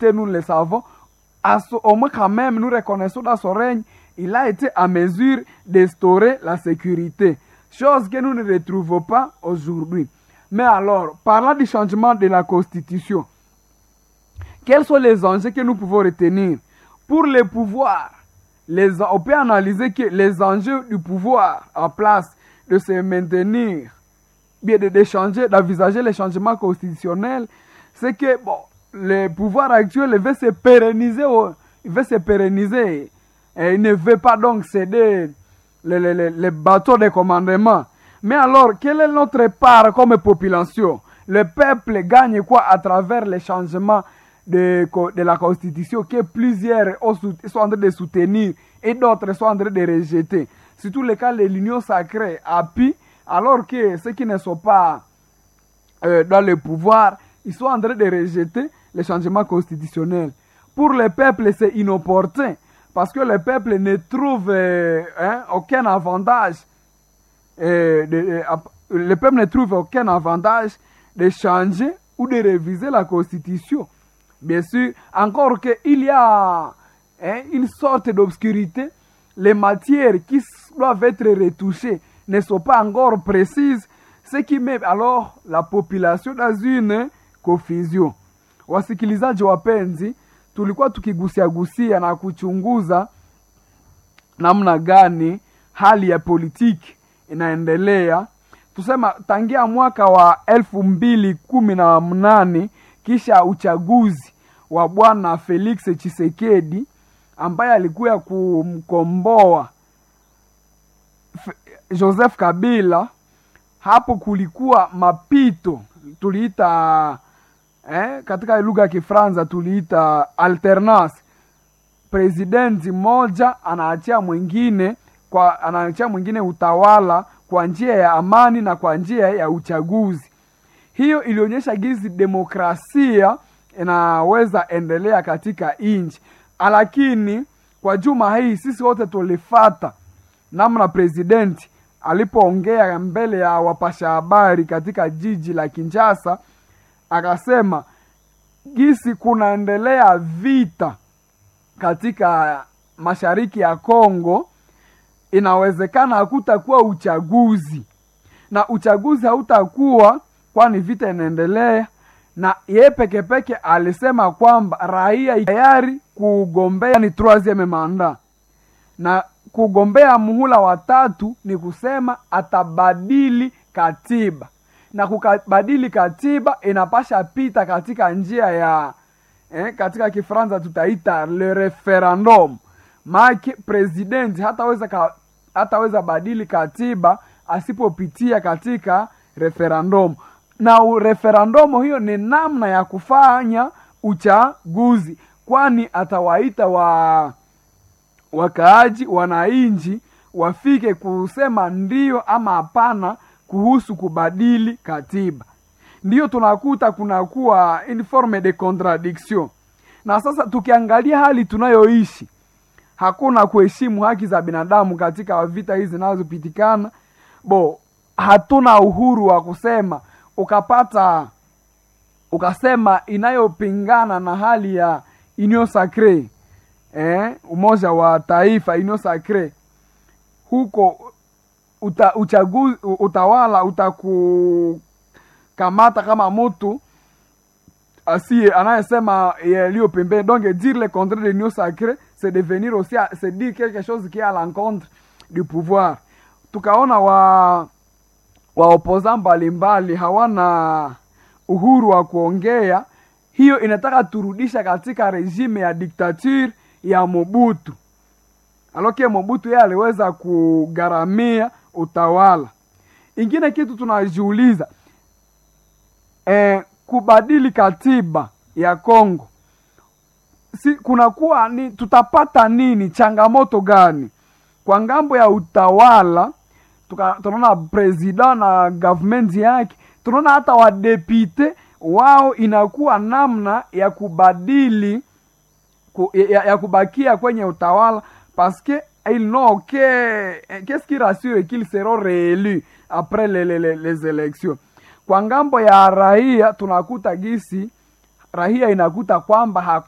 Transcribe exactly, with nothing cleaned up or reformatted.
vérité, nous le savons. Au moins quand même, nous reconnaissons dans son règne, il a été à mesure d'instaurer la sécurité. Chose que nous ne retrouvons pas aujourd'hui. Mais alors, parlant du changement de la Constitution, quels sont les enjeux que nous pouvons retenir? Pour le pouvoir, les, on peut analyser que les enjeux du pouvoir en place de se maintenir, bien de, de changer, d'envisager les changements constitutionnels, c'est que bon, le pouvoir actuel veut se pérenniser, il veut se pérenniser et il ne veut pas donc céder les, les, les, les bateaux de commandement. Mais alors, quelle est notre part comme population? Le peuple gagne quoi à travers les changements de, de la Constitution que plusieurs sont en train de soutenir et d'autres sont en train de rejeter? Surtout le cas de l'Union sacrée appuie, alors que ceux qui ne sont pas euh, dans le pouvoir, ils sont en train de rejeter les changements constitutionnels. Pour le peuple, c'est inopportun, parce que le peuple ne trouve euh, hein, aucun avantage. Euh, de, euh, le peuple ne trouve aucun avantage de changer ou de réviser la Constitution. Bien sûr, encore qu'il y a hein, une sorte d'obscurité, les matières qui doivent être retouchées ne sont pas encore précises, ce qui met alors la population dans une confusion. Wasikilizaji wapenzi, tulikuwa tukigusia gusia na kuchunguza namna gani hali ya politiki inaendelea. Tusema tangia mwaka wa elfu mbili kumi na mnane kisha uchaguzi wa bwana Felix Tshisekedi ambaye alikuwa kumkomboa Joseph Kabila. Hapo kulikuwa mapito tuliita eh, katika lugha ya Kifaransa tuliita alternance. Presidenti moja anaachia mwingine kwa anaachia mwingine utawala kwa njia ya amani na kwa njia ya uchaguzi. Hiyo ilionyesha gizi demokrasia inaweza endelea katika nchi. Lakini kwa juma hii sisi wote tulifata namna presidenti alipoongea mbele ya wapasha habari katika jiji la Kinshasa, akasema gisi kunaendelea vita katika mashariki ya Kongo, inawezekana hakutakuwa uchaguzi, na uchaguzi hautakuwa kwani vita inaendelea. Na yeye peke peke alisema kwamba raia tayari kugombea ni troisieme mandat, na kugombea muhula wa tatu ni kusema atabadili katiba, na kukabadili katiba inapasha pita katika njia ya eh, katika Kifaransa tutaita le referendum. Maki president hataweza ka, hataweza badili katiba asipopitia katika referendum. Na referendum hiyo ni namna ya kufanya uchaguzi, kwani atawaita wa wakaaji wananchi wafike kusema ndio ama hapana kuhusu kubadili katiba. Ndio tunakuta kunakuwa une forme de contradiction. Na sasa tukiangalia hali tunayoishi, hakuna kuheshimu haki za binadamu katika vita hizi zinazopitikana. Bo, hatuna uhuru wa kusema, ukapata ukasema inayopingana na hali ya Union Sacrée, eh, umoja wa taifa, Union Sacrée, huko uta, uchaguzi utawala utakukamata kama mtu asi anayesema yaliyo pembeni. Donc dire le contraire de l'Union Sacrée, c'est devenir aussi c'est dire quelque chose qui est à l'encontre du pouvoir. Tukaona wa wa opposant mbalimbali hawana uhuru wa kuongea. Hiyo inataka turudisha katika regime ya dictature ya Mobutu. Aloke Mobutu yeye aliweza kugaramia utawala. Ingine kitu tunajiuliza, eh, kubadili katiba ya Kongo, si kunakuwa ni tutapata nini, changamoto gani? Kwa ngambo ya utawala tunaona president na government yake, tunaona hata wa depute wao inakuwa namna ya kubadili ku, ya, ya kubakia kwenye utawala, parce que ils n'ont que qu'est-ce qui rassure qu'ils seront réélus après les, les, les, les élections. Kwa ngambo ya raia tunakuta gisi raia inakuta kwamba